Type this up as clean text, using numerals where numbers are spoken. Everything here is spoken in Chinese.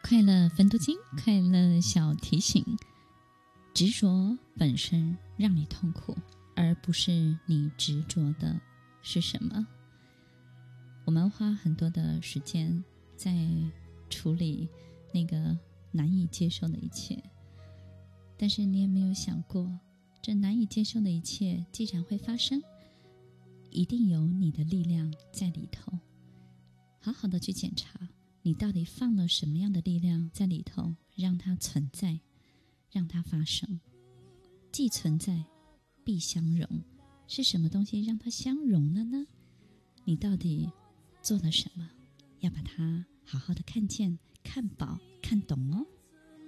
快乐分多金，快乐小提醒：执着本身让你痛苦，而不是你执着的是什么。我们花很多的时间在处理那个难以接受的一切，但是你有没有想过，这难以接受的一切既然会发生，一定有你的力量在里头。好好的去检查，你到底放了什么样的力量在里头，让它存在，让它发生。既存在必相容，是什么东西让它相容了呢？你到底做了什么？要把它好好的看见、看饱、看懂哦。